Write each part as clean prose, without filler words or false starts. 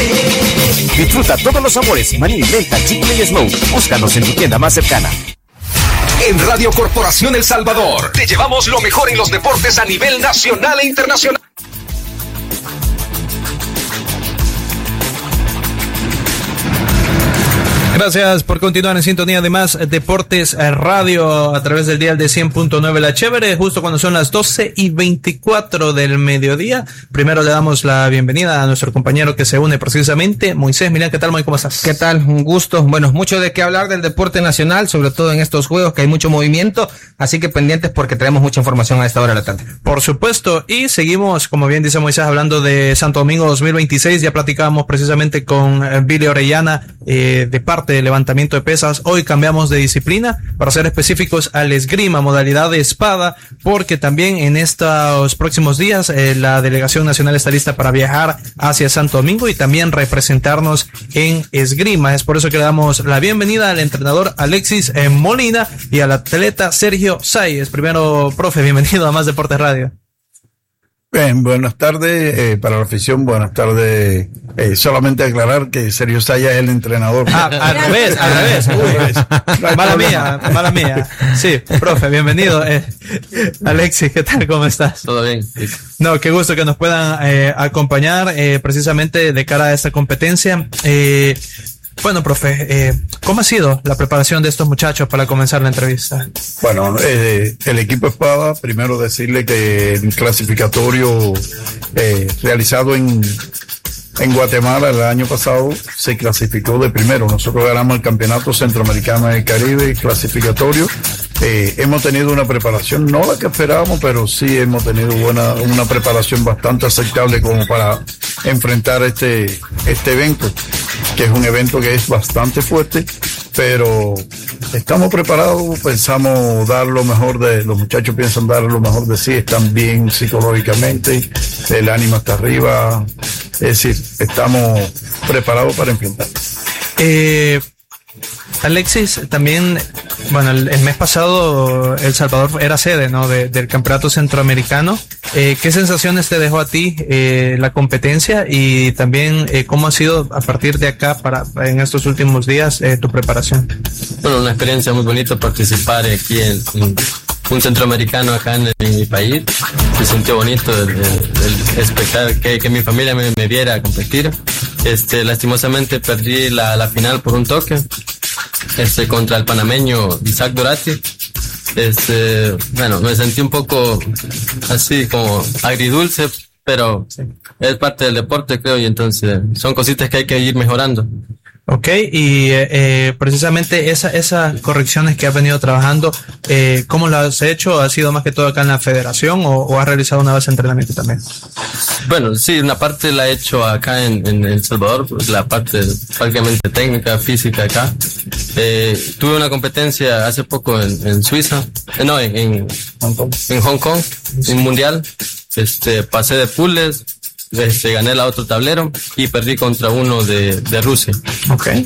Disfruta todos los sabores, maní, menta, chicle y smoke. Búscanos en tu tienda más cercana. En Radio Corporación El Salvador te llevamos lo mejor en los deportes a nivel nacional e internacional. Gracias por continuar en sintonía de Más Deportes Radio a través del dial de 100.9 La Chévere, justo cuando son las 12:24 del mediodía. Primero le damos la bienvenida a nuestro compañero que se une precisamente, Moisés Milán. ¿Qué tal, Moisés? ¿Cómo estás? ¿Qué tal? Un gusto. Bueno, mucho de qué hablar del deporte nacional, sobre todo en estos juegos que hay mucho movimiento, así que pendientes porque traemos mucha información a esta hora de la tarde. Por supuesto, y seguimos, como bien dice Moisés, hablando de Santo Domingo 2026. Ya platicábamos precisamente con Billy Orellana de parte de levantamiento de pesas. Hoy cambiamos de disciplina, para ser específicos, al esgrima, modalidad de espada, porque también en estos próximos días la delegación nacional está lista para viajar hacia Santo Domingo y también representarnos en esgrima. Es por eso que le damos la bienvenida al entrenador Alexis Molina y al atleta Sergio Sáez. Primero, profe, bienvenido a Más Deportes Radio. Bien, buenas tardes para la afición, buenas tardes. Solamente aclarar que Sergio Saya es el entrenador. Al revés. Uy, mala mía. Sí, profe, bienvenido. Alexis, ¿qué tal? ¿Cómo estás? Todo bien. No, qué gusto que nos puedan acompañar precisamente de cara a esta competencia. Bueno, profe, ¿cómo ha sido la preparación de estos muchachos para comenzar la entrevista? Bueno, el equipo Espada, primero decirle que el clasificatorio realizado en Guatemala el año pasado se clasificó de primero. Nosotros ganamos el Campeonato Centroamericano del Caribe clasificatorio. Hemos tenido una preparación, no la que esperábamos, pero sí hemos tenido una preparación bastante aceptable como para enfrentar este evento, que es un evento que es bastante fuerte, pero estamos preparados, pensamos dar lo mejor los muchachos piensan dar lo mejor de sí, están bien psicológicamente, el ánimo está arriba, es decir, estamos preparados para enfrentar. Alexis, también, bueno, el mes pasado El Salvador era sede, ¿no?, del Campeonato Centroamericano. ¿Qué sensaciones te dejó a ti la competencia y también cómo ha sido a partir de acá en estos últimos días tu preparación? Bueno, una experiencia muy bonita participar aquí en un centroamericano acá en mi país. Se sintió bonito el espectar que mi familia me viera competir. Lastimosamente perdí la final por un toque contra el panameño Isaac Dorati. Bueno, me sentí un poco así como agridulce, pero es parte del deporte, creo, y entonces son cositas que hay que ir mejorando. Ok, y precisamente esas correcciones que has venido trabajando, ¿cómo las has hecho? ¿Ha sido más que todo acá en la federación o has realizado una base de entrenamiento también? Bueno, sí, una parte la he hecho acá en El Salvador, pues la parte prácticamente técnica, física acá. Tuve una competencia hace poco en Suiza, en Hong Kong, en Mundial. Pasé de pools. Gané la otro tablero y perdí contra uno de Rusia. Okay.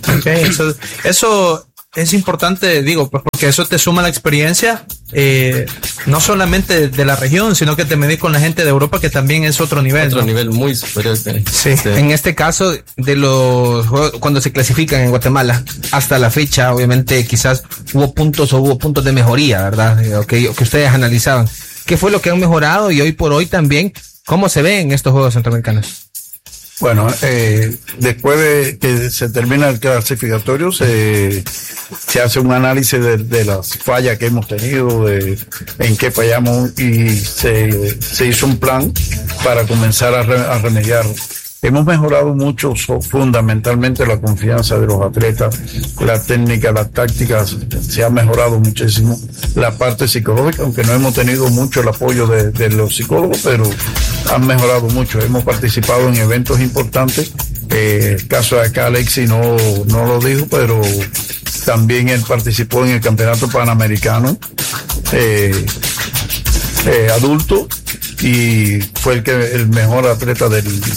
Eso es importante, digo, pues porque eso te suma la experiencia, no solamente de la región, sino que te medís con la gente de Europa, que también es otro nivel. Otro nivel muy superior. Sí. En este caso, de los juegos, cuando se clasifican en Guatemala, hasta la fecha, obviamente, quizás hubo puntos de mejoría, ¿verdad? Que ustedes analizaban. ¿Qué fue lo que han mejorado? Y hoy por hoy también, ¿cómo se ve en estos Juegos Centroamericanos? Bueno, después de que se termina el clasificatorio, se hace un análisis de las fallas que hemos tenido, en qué fallamos, y se hizo un plan para comenzar a remediar. Hemos mejorado mucho, fundamentalmente la confianza de los atletas, la técnica, las tácticas, se ha mejorado muchísimo. La parte psicológica, aunque no hemos tenido mucho el apoyo de los psicólogos, pero han mejorado mucho. Hemos participado en eventos importantes. El caso de acá, Alexis no lo dijo, pero también él participó en el Campeonato Panamericano adulto y fue el mejor atleta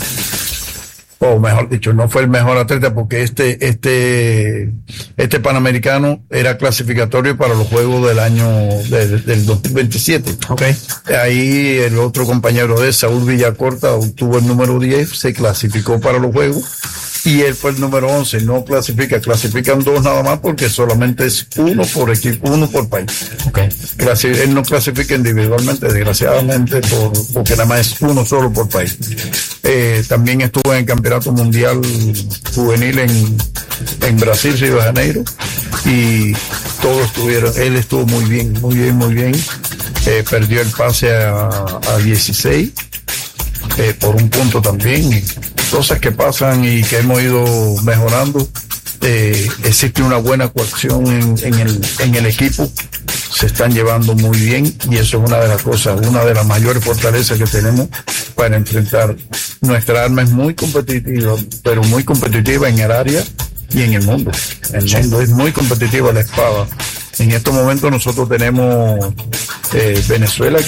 o mejor dicho, no fue el mejor atleta porque este Panamericano era clasificatorio para los Juegos del año del 2027. Okay. Ahí el otro compañero de Saúl Villacorta obtuvo el número 10, se clasificó para los Juegos y él fue el número 11. No clasifican 2 nada más porque solamente es uno por equipo, uno por país. Okay. Él no clasifica individualmente, desgraciadamente, porque nada más es uno solo por país. También estuvo en el Campeonato Mundial Juvenil en Brasil, Río de Janeiro, y él estuvo muy bien. Perdió el pase a 16 por un punto también. Cosas que pasan y que hemos ido mejorando. Existe una buena cohesión en el equipo, se están llevando muy bien, y eso es una de las cosas, una de las mayores fortalezas que tenemos para enfrentar. Nuestra arma es muy competitiva, pero muy competitiva en el área y en el mundo. El mundo es muy competitiva, la espada. En estos momentos nosotros tenemos Venezuela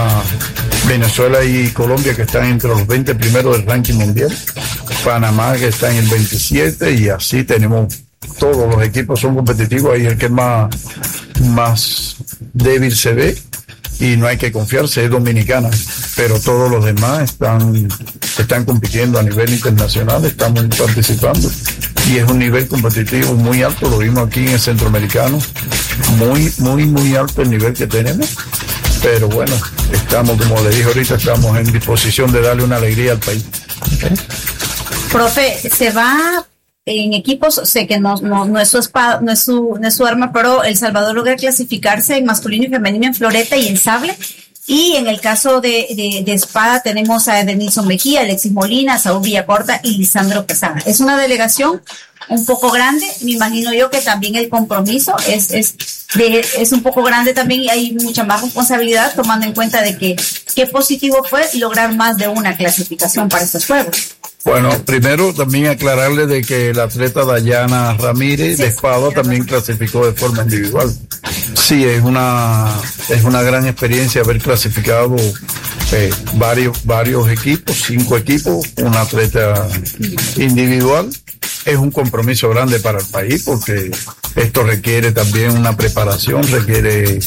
y Colombia, que están entre los 20 primeros del ranking mundial, Panamá, que está en el 27, y así tenemos, todos los equipos son competitivos. Ahí el que más débil se ve, y no hay que confiarse, es Dominicana, pero todos los demás están compitiendo a nivel internacional, estamos participando, y es un nivel competitivo muy alto. Lo vimos aquí en el Centroamericano, muy alto el nivel que tenemos. Pero bueno, estamos, como le dije ahorita, estamos en disposición de darle una alegría al país. Okay. Profe, se va en equipos, sé que no es su espada, no es su arma, pero El Salvador logra clasificarse en masculino y femenino en floreta y en sable. Y en el caso de espada tenemos a Edenilson Mejía, Alexis Molina, Saúl Villacorta y Lisandro Quesada. Es una delegación un poco grande, me imagino yo que también el compromiso es un poco grande también, y hay mucha más responsabilidad, tomando en cuenta de que qué positivo fue lograr más de una clasificación para estos Juegos. Bueno, primero también aclararle de que el atleta Dayana Ramírez de espada también clasificó de forma individual. Sí, es una gran experiencia haber clasificado varios equipos, 5 equipos, un atleta individual. Es un compromiso grande para el país, porque esto requiere también una preparación, requiere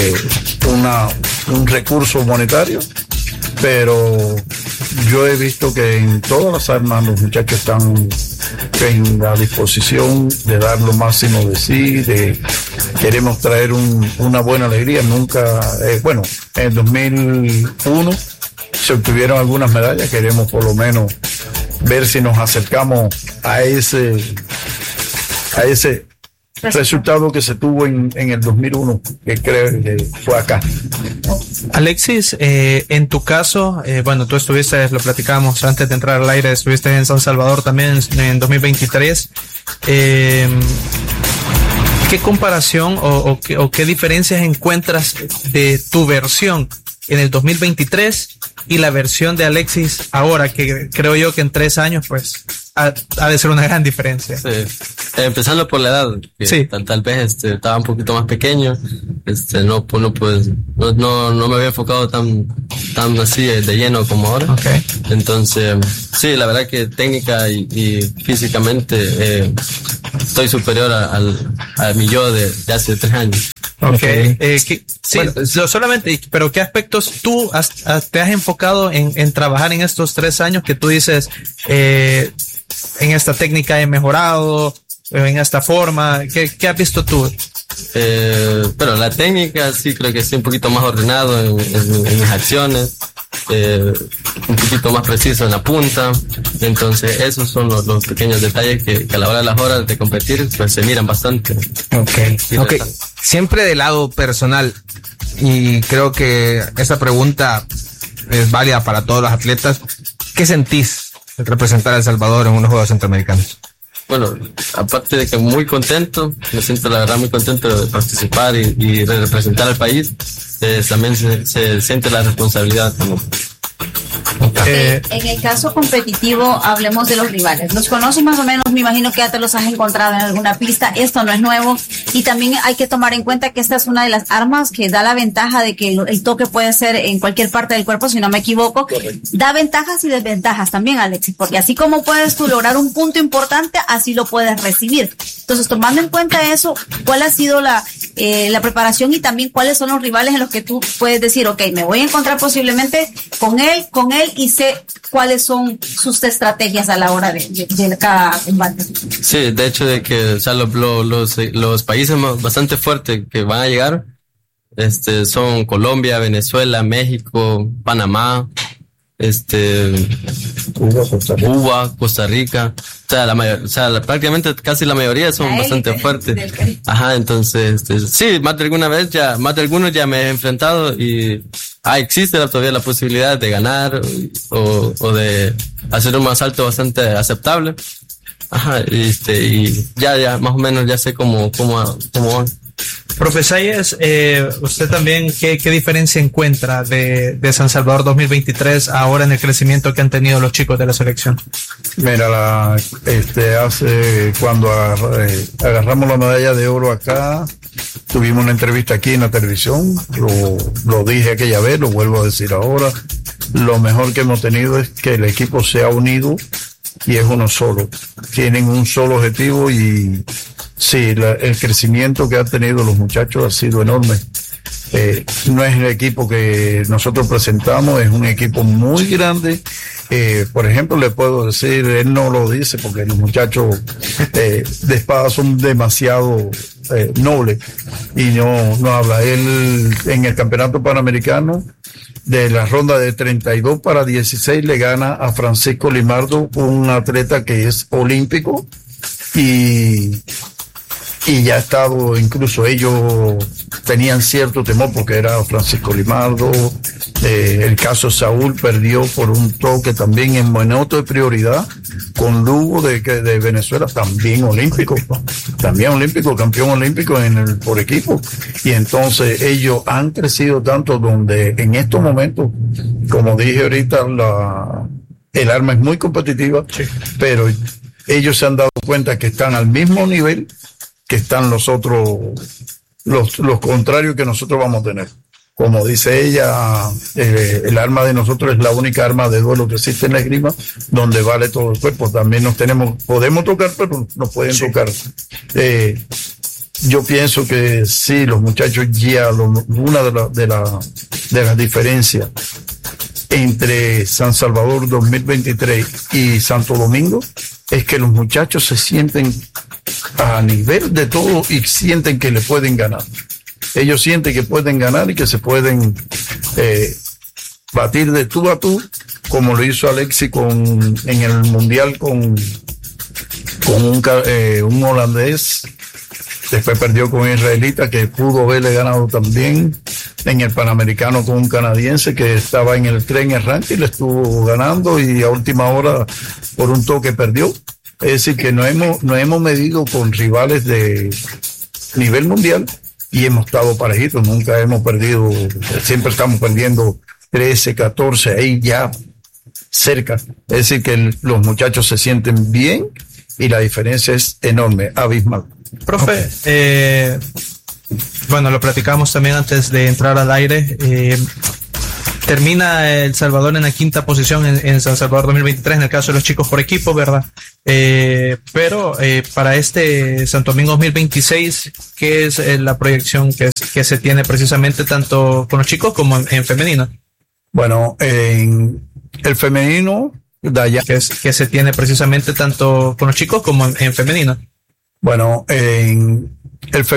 un recurso monetario, pero yo he visto que en todas las armas los muchachos están en la disposición de dar lo máximo de sí, queremos traer una buena alegría. Nunca, en el 2001 se obtuvieron algunas medallas, queremos por lo menos ver si nos acercamos a ese resultado que se tuvo en el 2001, que creo que fue acá. Alexis, en tu caso, tú estuviste, lo platicábamos antes de entrar al aire, estuviste en San Salvador también en 2023. ¿Qué comparación o qué diferencias encuentras de tu versión en el 2023 y la versión de Alexis ahora, que creo yo que en 3 años pues ha de ser una gran diferencia? Sí. Empezando por la edad, que sí. Tal vez estaba un poquito más pequeño, no me había enfocado tan así de lleno como ahora. Okay. Entonces, sí, la verdad que técnica y físicamente estoy superior a mi yo de hace 3 años. Okay. Pero ¿qué aspectos tú te has enfocado en trabajar en estos 3 años que tú dices, en esta técnica he mejorado, en esta forma? ¿Qué has visto tú? Pero la técnica sí creo que sí, un poquito más ordenado en mis acciones, un poquito más preciso en la punta. Entonces esos son los pequeños detalles que a la hora de las horas de competir pues se miran bastante. Okay. Siempre del lado personal, y creo que esa pregunta es válida para todos los atletas. ¿Qué sentís de representar a El Salvador en unos Juegos Centroamericanos? Bueno, aparte de que muy contento, me siento la verdad muy contento de participar y de representar al país, también se siente la responsabilidad también. En el caso competitivo, hablemos de los rivales. ¿Los conoces más o menos? Me imagino que ya te los has encontrado en alguna pista. Esto no es nuevo. Y también hay que tomar en cuenta que esta es una de las armas que da la ventaja de que el toque puede ser en cualquier parte del cuerpo, si no me equivoco. Correcto. Da ventajas y desventajas también, Alexis, porque así como puedes tú lograr un punto importante, así lo puedes recibir. Entonces, tomando en cuenta eso, ¿cuál ha sido la preparación y también cuáles son los rivales en los que tú puedes decir, ok, me voy a encontrar posiblemente con él y sé cuáles son sus estrategias a la hora de cada combate? Sí, de hecho de que, o sea, los países bastante fuertes que van a llegar, son Colombia, Venezuela, México, Panamá, Cuba, Costa Rica, prácticamente casi la mayoría son bastante fuertes. Ajá, entonces, sí, más de algunos ya me he enfrentado y existe todavía la posibilidad de ganar o de hacer un asalto bastante aceptable. Ajá, y ya más o menos ya sé cómo van. Profe Salles, usted también, ¿qué diferencia encuentra de San Salvador 2023 ahora en el crecimiento que han tenido los chicos de la selección? Mira, cuando agarramos la medalla de oro acá, tuvimos una entrevista aquí en la televisión, lo dije aquella vez, lo vuelvo a decir ahora, lo mejor que hemos tenido es que el equipo se ha unido y es uno solo, tienen un solo objetivo y sí, el crecimiento que han tenido los muchachos ha sido enorme. No es el equipo que nosotros presentamos, es un equipo muy grande. Por ejemplo, le puedo decir, él no lo dice porque los muchachos de espada son demasiado nobles y no habla. Él en el campeonato panamericano de la ronda de 32 para 16 le gana a Francisco Limardo, un atleta que es olímpico y ya ha estado, incluso ellos tenían cierto temor porque era Francisco Limardo. El caso Saúl perdió por un toque también en minuto de prioridad con Lugo de Venezuela, también olímpico, campeón olímpico por equipo. Y entonces ellos han crecido tanto donde en estos momentos, como dije ahorita, el arma es muy competitiva, sí, pero ellos se han dado cuenta que están al mismo nivel que están los otros, los contrarios que nosotros vamos a tener. Como dice ella, el arma de nosotros es la única arma de duelo que existe en la esgrima, donde vale todo el cuerpo. También podemos tocar, pero nos pueden tocar. Yo pienso que sí, los muchachos ya, una de las diferencias entre San Salvador 2023 y Santo Domingo es que los muchachos se sienten a nivel de todo y sienten que le pueden ganar. Ellos sienten que pueden ganar y que se pueden batir de tú a tú, como lo hizo Alexis en el Mundial con un holandés. Después perdió con un israelita que pudo haberle ganado también. En el Panamericano con un canadiense que estaba en el tren errante y le estuvo ganando y a última hora por un toque perdió. Es decir, que no hemos medido con rivales de nivel mundial y hemos estado parejitos, nunca hemos perdido, siempre estamos perdiendo 13, 14, ahí ya cerca. Es decir, que los muchachos se sienten bien y la diferencia es enorme, abismal. Profe, bueno, lo platicamos también antes de entrar al aire. Termina El Salvador en la quinta posición en San Salvador 2023, en el caso de los chicos por equipo, ¿verdad? Pero para Santo Domingo 2026, ¿qué es la proyección que se tiene precisamente tanto con los chicos como en femenino? Bueno, en el femenino, que se tiene precisamente tanto con los chicos como en femenino. Bueno, en el